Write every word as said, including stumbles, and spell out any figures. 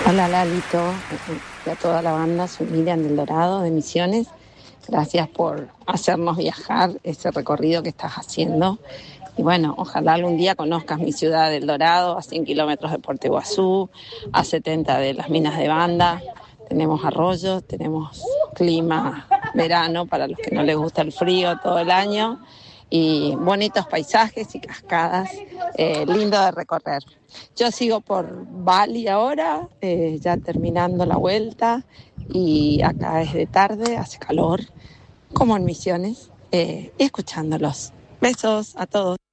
Hola Lalito, y a toda la banda, soy Miriam del Dorado de Misiones. Gracias por hacernos viajar ese recorrido que estás haciendo. Y bueno, ojalá algún día conozcas mi ciudad del Dorado, a cien kilómetros de Puerto Iguazú, a setenta de las minas de Banda. Tenemos arroyos, tenemos clima verano para los que no les gusta el frío todo el año y bonitos paisajes y cascadas, eh, lindo de recorrer. Yo sigo por Bali ahora, eh, ya terminando la vuelta y acá es de tarde, hace calor, como en Misiones, eh, y escuchándolos. Besos a todos.